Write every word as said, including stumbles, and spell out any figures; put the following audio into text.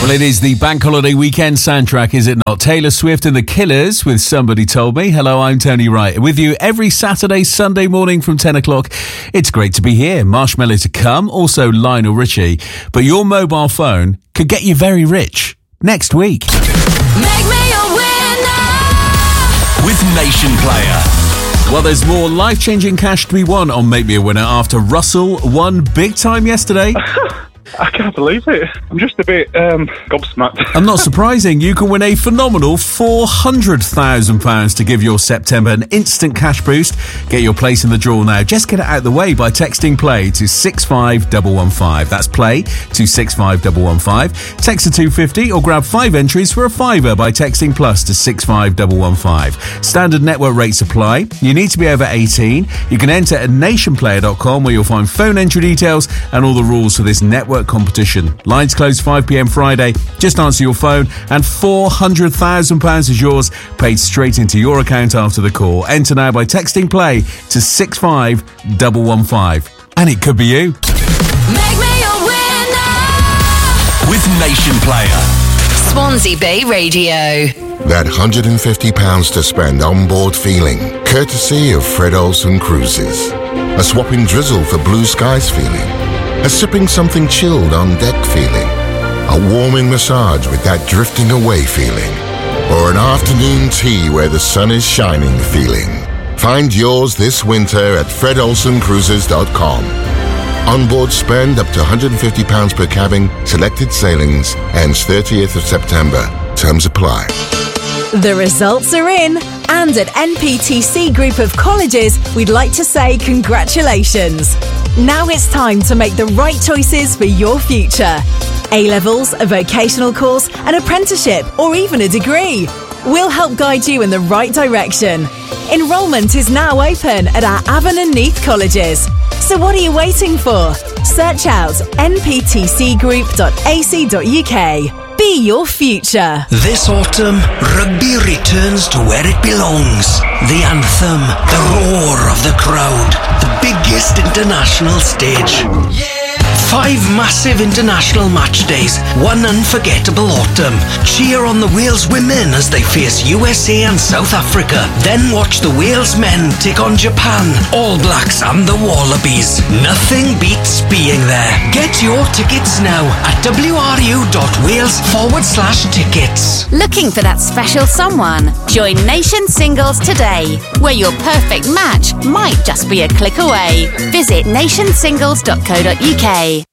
Well, it is the bank holiday weekend soundtrack, is it not? Taylor Swift and the Killers with Somebody Told Me. Hello, I'm Tony Wright. With you every Saturday, Sunday morning from ten o'clock. It's great to be here. Marshmallow to come, also Lionel Richie. But your mobile phone could get you very rich next week. Make me a winner with Nation Player. Well, there's more life-changing cash to be won on Make Me a Winner after Russell won big time yesterday. I can't believe it. I'm just a bit um, gobsmacked. And not surprising, you can win a phenomenal four hundred thousand pounds to give your September an instant cash boost. Get your place in the draw now. Just get it out of the way by texting PLAY to six five one one five. That's PLAY to six five one one five. Text to two fifty or grab five entries for a fiver by texting plus to six five one one five. Standard network rates apply. You need to be over eighteen. You can enter at nation player dot com where you'll find phone entry details and all the rules for this network competition. Lines close five p.m. Friday. Just answer your phone and four hundred thousand pounds is yours, paid straight into your account after the call. Enter now by texting PLAY to six five one one five. And it could be you. Make me a winner with Nation Player. Swansea Bay Radio. That one hundred fifty pounds to spend on board feeling, courtesy of Fred Olsen Cruises. A swapping drizzle for blue skies feeling. A sipping something chilled on deck feeling. A warming massage with that drifting away feeling. Or an afternoon tea where the sun is shining feeling. Find yours this winter at fred olsen cruises dot com. Onboard spend up to one hundred fifty pounds per cabin, selected sailings, ends thirtieth of September. Terms apply. The results are in, and at N P T C Group of Colleges, we'd like to say congratulations. Now it's time to make the right choices for your future. A-levels, a vocational course, an apprenticeship, or even a degree. We'll help guide you in the right direction. Enrolment is now open at our Avon and Neath colleges. So what are you waiting for? Search out n p t c group dot a c dot u k. Be your future. This autumn, rugby returns to where it belongs. The anthem, the roar of the crowd, the biggest international stage. Yeah! Five massive international match days, one unforgettable autumn. Cheer on the Wales women as they face U S A and South Africa. Then watch the Wales men take on Japan, All Blacks and the Wallabies. Nothing beats being there. Get your tickets now at wru.wales forward slash tickets. Looking for that special someone? Join Nation Singles today, where your perfect match might just be a click away. Visit nation singles dot co dot u k.